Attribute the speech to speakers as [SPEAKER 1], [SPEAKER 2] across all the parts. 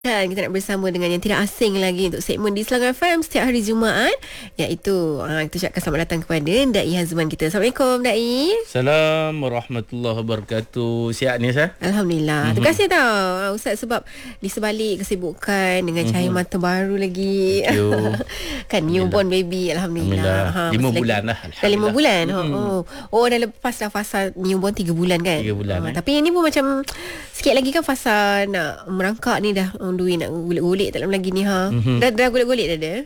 [SPEAKER 1] Dan kita nak bersama dengan yang tidak asing lagi untuk segmen di Selangor FM setiap hari Jumaat, iaitu kita ucapkan selamat datang kepada Dai Hazman kita. Assalamualaikum Dai.
[SPEAKER 2] Assalamualaikum warahmatullahi wabarakatuh. Sihat ni saya?
[SPEAKER 1] Alhamdulillah. Terima kasih tau Ustaz sebab di sebalik kesibukan dengan cahaya mata baru lagi. Kan newborn baby, Alhamdulillah.
[SPEAKER 2] 5 bulan lah.
[SPEAKER 1] Dah 5 bulan. Oh dah lepas dah fasa newborn 3 bulan kan.
[SPEAKER 2] 3 bulan.
[SPEAKER 1] Tapi yang ni pun macam sikit lagi kan fasa nak merangkak ni dah. Dui nak golek-golek tak lama lagi ni Dah golek-golek dah ada?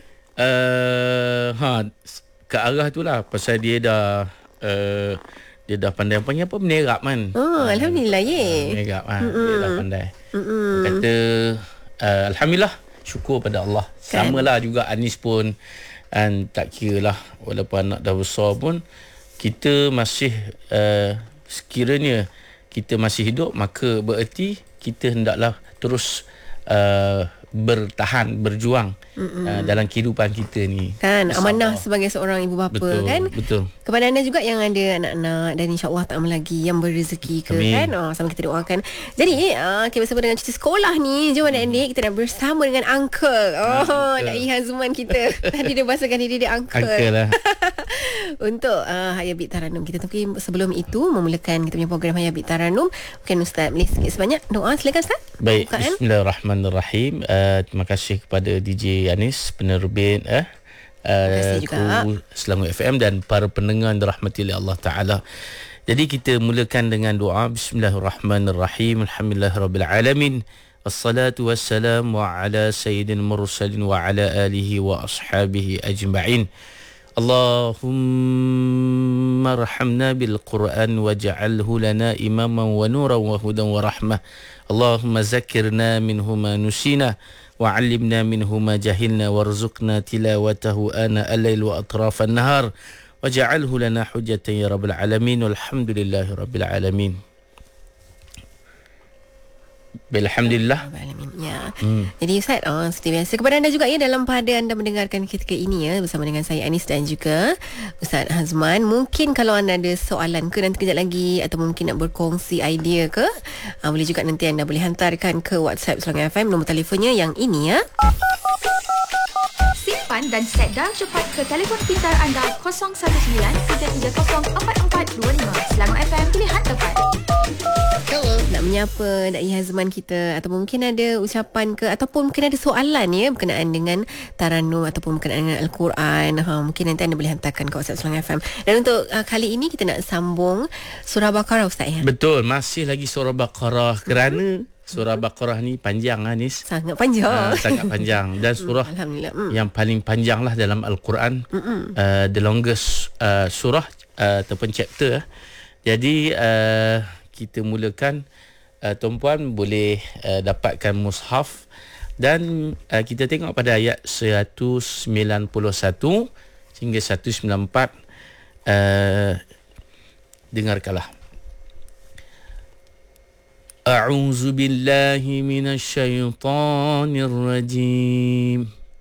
[SPEAKER 2] Ke arah tu lah. Pasal dia dah pandai panggil apa, menerap kan.
[SPEAKER 1] Alhamdulillah
[SPEAKER 2] menerap dia dah pandai. Kata Alhamdulillah, syukur pada Allah kan? Samalah juga Anis pun tak kira lah, walaupun anak dah besar pun kita masih sekiranya kita masih hidup, maka bererti kita hendaklah terus bertahan, berjuang dalam kehidupan kita ni.
[SPEAKER 1] Kan amanah sebagai seorang ibu bapa.
[SPEAKER 2] Betul,
[SPEAKER 1] kan.
[SPEAKER 2] Betul.
[SPEAKER 1] Kepada anda juga yang ada anak-anak dan insya-Allah tak lama lagi yang berrezeki ke. Amin. Kan. Sama kita doakan. Jadi kita bersama dengan cuti sekolah ni, jom adik-adik kita nak bersama dengan uncle. Dai Hazman kita. Tadi dia bahasakan diri dia uncle.
[SPEAKER 2] Uncle lah.
[SPEAKER 1] Untuk Hayabit Taranum kita. Tapi sebelum itu memulakan kita punya program Hayabit Taranum, mungkin Ustaz boleh sikit sebanyak doa. Silakan Ustaz.
[SPEAKER 2] Baik. Bismillahirrahmanirrahim. Terima kasih kepada DJ Anis, penerbit kru Selangor FM dan para pendengar dirahmati oleh Allah Ta'ala. Jadi kita mulakan dengan doa. Bismillahirrahmanirrahim. Alhamdulillahirabbil alamin. Wassalatu wassalamu ala sayyidil mursalin wa ala alihi wa ashabihi ajma'in. Allahumma arhamna bil Qur'an waj'alhu lana imaman wa nuran wa hudan wa rahmah. Allahumma zakkirna minhu ma nusina وعلمنا منه ما جهلنا وارزقنا تلاوته آناء الليل وأطراف النهار وجعله لنا حجة يا رب العالمين والحمد لله رب العالمين. Alhamdulillah.
[SPEAKER 1] Ya. Jadi Ustaz, seperti biasa kepada anda juga dalam pada anda mendengarkan ketika ini bersama dengan saya Anis dan juga Ustaz Hazman. Mungkin kalau anda ada soalan ke nanti kejap lagi atau mungkin nak berkongsi idea ke, boleh juga nanti anda boleh hantarkan ke WhatsApp Selangor FM, nombor telefonnya yang ini
[SPEAKER 3] Simpan dan set dial cepat ke telefon pintar anda 019-330-4425. Selangor FM, pilihan tepat.
[SPEAKER 1] Nak menyapa Dai Hazman kita, atau mungkin ada ucapan ke ataupun mungkin ada soalan berkenaan dengan Taranum ataupun berkenaan dengan Al-Quran, mungkin nanti anda boleh hantarkan ke WhatsApp Selangor FM. Dan untuk kali ini kita nak sambung surah Baqarah Ustaz
[SPEAKER 2] Betul, masih lagi surah Baqarah kerana surah Baqarah ni panjang Anis.
[SPEAKER 1] Sangat panjang.
[SPEAKER 2] Sangat panjang dan surah yang paling panjang lah dalam Al-Quran. The longest surah ataupun chapter. Jadi kita mulakan, tuan-puan boleh dapatkan mushaf dan kita tengok pada ayat 191 hingga 194. Dengarkanlah. A'udzu billahi minasy syaithanir rajim.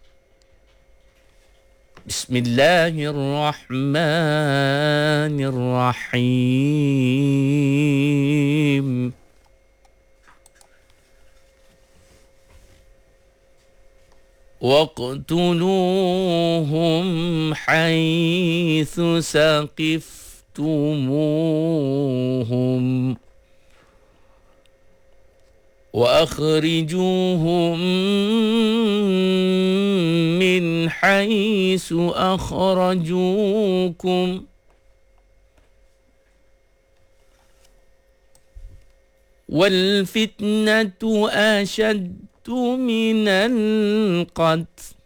[SPEAKER 2] Bismillahirrahmanirrahim. Waqtuluhum haitsu saqiftumuhum وأخرجوهم من حيث أخرجوكم والفتنة أشد من القتل